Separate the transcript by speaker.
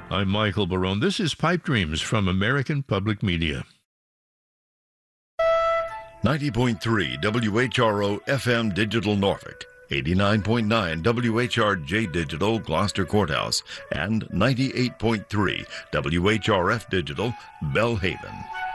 Speaker 1: I'm Michael Barone. This is Pipe Dreams from American Public Media.
Speaker 2: 90.3 WHRO FM Digital Norfolk, 89.9 WHRJ Digital Gloucester Courthouse, and 98.3 WHRF Digital Belhaven.